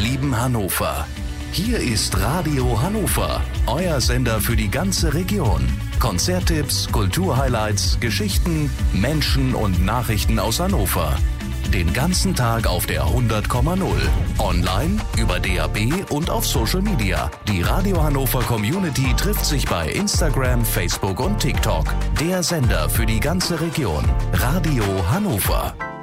lieben Hannover. Hier ist Radio Hannover, euer Sender für die ganze Region. Konzerttipps, Kulturhighlights, Geschichten, Menschen und Nachrichten aus Hannover. Den ganzen Tag auf der 100,0. Online, über DAB und auf Social Media. Die Radio Hannover Community trifft sich bei Instagram, Facebook und TikTok. Der Sender für die ganze Region. Radio Hannover.